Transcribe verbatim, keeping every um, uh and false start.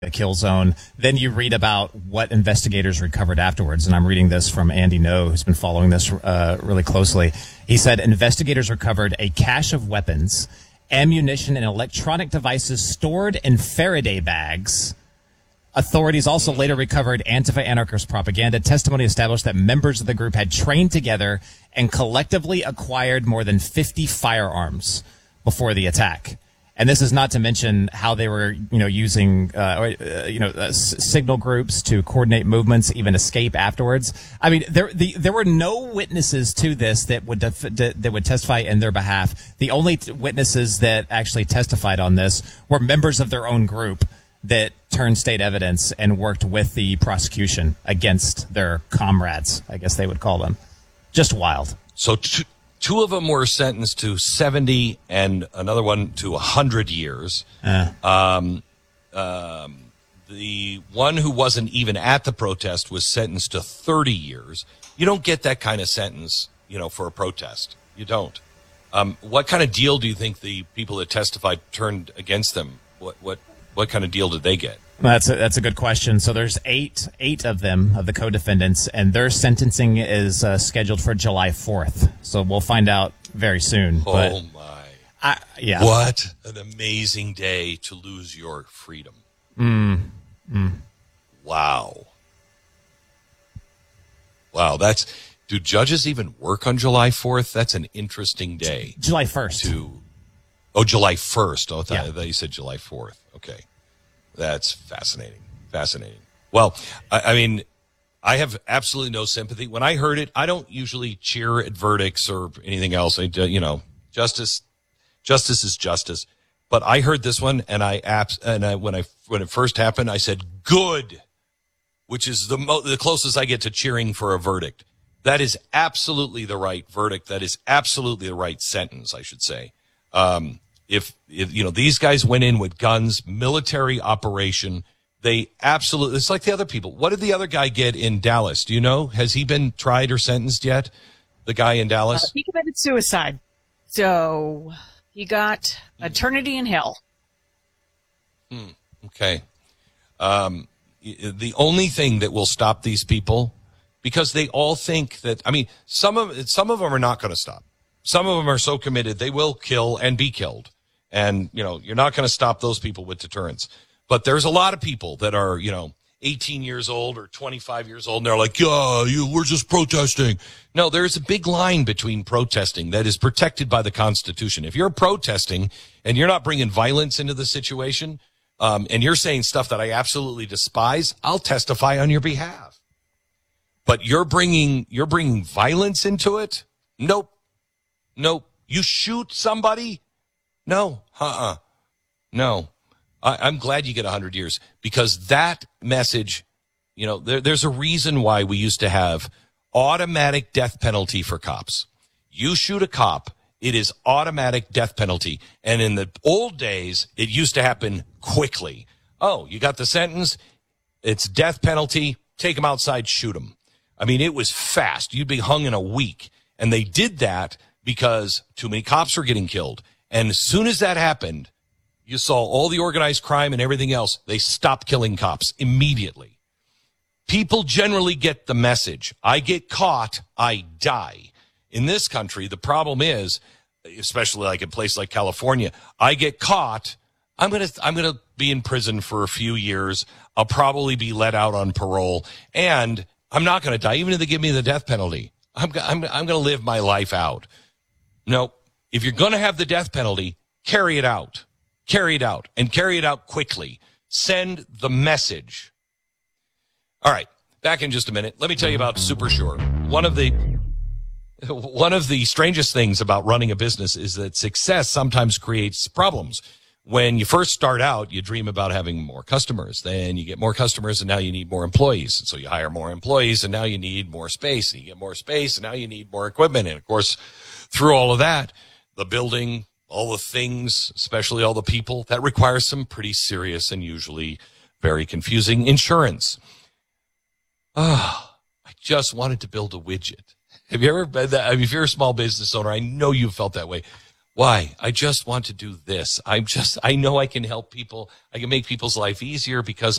the kill zone. Then you read about what investigators recovered afterwards. And I'm reading this from Andy No, who's been following this uh, really closely. He said investigators recovered a cache of weapons, ammunition, and electronic devices stored in Faraday bags. Authorities also later recovered Antifa-anarchist propaganda. Testimony established that members of the group had trained together and collectively acquired more than fifty firearms before the attack. And this is not to mention how they were, you know, using, uh, uh, you know, uh, s- signal groups to coordinate movements, even escape afterwards. I mean, there the, there were no witnesses to this that would def- that, that would testify in their behalf. The only t- witnesses that actually testified on this were members of their own group that turned state evidence and worked with the prosecution against their comrades, I guess they would call them. Just wild. So t- two of them were sentenced to seventy and another one to one hundred years. Uh. Um, um, the one who wasn't even at the protest was sentenced to thirty years. You don't get that kind of sentence, you know, for a protest. You don't. Um, what kind of deal do you think the people that testified turned against them? What what what kind of deal did they get? That's a, that's a good question. So there's eight eight of them, of the co-defendants, and their sentencing is uh, scheduled for July fourth. So we'll find out very soon. Oh, but my. I, yeah. What an amazing day to lose your freedom. Mm. Mm. Wow. Wow, that's... Do judges even work on July fourth? That's an interesting day. July first. To, oh, July first. Oh, I thought, yeah. I thought you said July fourth. Okay. That's fascinating. Fascinating. Well, I, I mean, I have absolutely no sympathy. When I heard it, I don't usually cheer at verdicts or anything else. I, you know, justice, justice is justice. But I heard this one, and I abs- and I, when I when it first happened, I said good, which is the mo- the closest I get to cheering for a verdict. That is absolutely the right verdict. That is absolutely the right sentence, I should say. Um, If, if, you know, these guys went in with guns, military operation, they absolutely, it's like the other people. What did the other guy get in Dallas? Do you know? Has he been tried or sentenced yet? The guy in Dallas? Uh, he committed suicide. So he got eternity in hell. Hmm. Okay. Um, the only thing that will stop these people, because they all think that, I mean, some of, some of them are not going to stop. Some of them are so committed, they will kill and be killed. And, you know, you're not going to stop those people with deterrence. But there's a lot of people that are, you know, eighteen years old or twenty-five years old, and they're like, yeah, you, we're just protesting. No, there's a big line between protesting that is protected by the Constitution. If you're protesting and you're not bringing violence into the situation, um, and you're saying stuff that I absolutely despise, I'll testify on your behalf. But you're bringing, you're bringing violence into it? Nope. Nope. You shoot somebody? No, uh-uh, no. I, I'm glad you get one hundred years, because that message, you know, there, there's a reason why we used to have automatic death penalty for cops. You shoot a cop, it is automatic death penalty. And in the old days, it used to happen quickly. Oh, you got the sentence, it's death penalty, take him outside, shoot him. I mean, it was fast. You'd be hung in a week. And they did that because too many cops were getting killed. And as soon as that happened, you saw all the organized crime and everything else. They stopped killing cops immediately. People generally get the message. I get caught, I die. In this country, the problem is, especially like in a place like California, I get caught, I'm going to I'm going to be in prison for a few years. I'll probably be let out on parole, and I'm not going to die even if they give me the death penalty. I'm I'm I'm going to live my life out. No. If you're going to have the death penalty, carry it out. Carry it out, and carry it out quickly. Send the message. All right, back in just a minute. Let me tell you about Super Sure. One of the one of the strangest things about running a business is that success sometimes creates problems. When you first start out, you dream about having more customers. Then you get more customers, and now you need more employees. So you hire more employees, and now you need more space. And you get more space, and now you need more equipment. And, of course, through all of that, the building, all the things, especially all the people, that requires some pretty serious and usually very confusing insurance. Ah, oh, I just wanted to build a widget. Have you ever been that? I mean, if you're a small business owner, I know you felt that way. Why? I just want to do this. I'm just, I know I can help people. I can make people's life easier because